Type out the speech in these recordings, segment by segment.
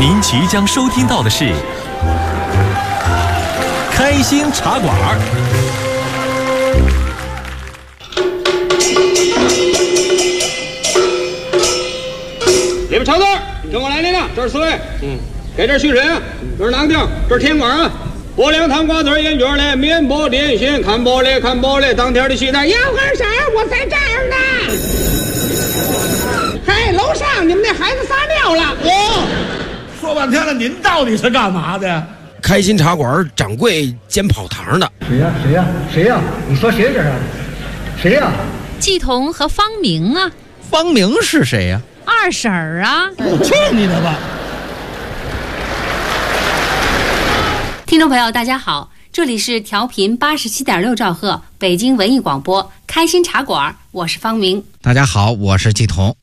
您即将收听到的是《开心茶馆》。 里边抄字，跟我来，领这是4位。给这续审，这是囊定，这是天管啊。播两汤瓜子烟卷嘞，面包点心，看播嘞，当天的戏台。杨二婶，我在这儿呢。嘿，楼上你们那孩子撒尿了。 说半天了，您到底是干嘛的？ 开心茶馆掌柜兼跑堂的。 谁呀？你说谁这是？谁呀？ 季彤和方明啊。 方明是谁呀？ 二婶儿啊。 去你的吧！ 听众朋友大家好，这里是调频87.6兆赫北京文艺广播开心茶馆，我是方明。 大家好，我是季彤。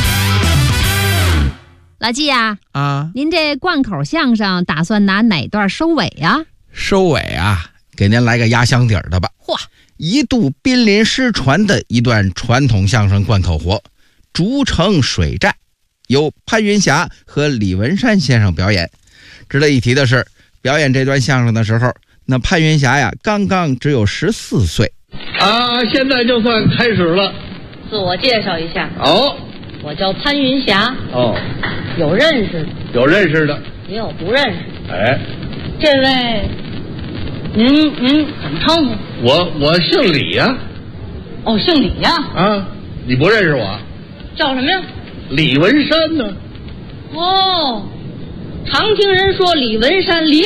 老季呀， 您这贯口相声打算拿哪段收尾呀？ 收尾啊，给您来个压箱底儿的吧。 嚯， 一度濒临失传的一段传统相声贯口活，竹城水寨，由潘云霞和李文山先生表演。值得一提的是，表演这段相声的时候，那潘云霞呀，刚刚只有14岁。 现在就算开始了。 自我介绍一下。我叫潘云霞。有认识的， 有认识的， 也有不认识的。这位，您怎么称呼？ 我姓李呀。 姓李呀。 你不认识我？ 叫什么呀？ 李文山呢？ 常听人说李文山李